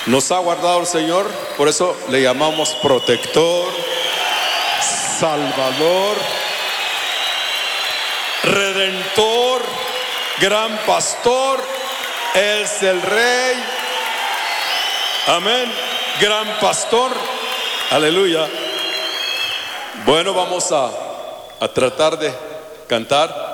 Nos ha guardado el Señor, por eso le llamamos protector, salvador, redentor, gran pastor. Él es el rey. Amén. Gran pastor. Aleluya. Bueno, vamos a tratar de cantar.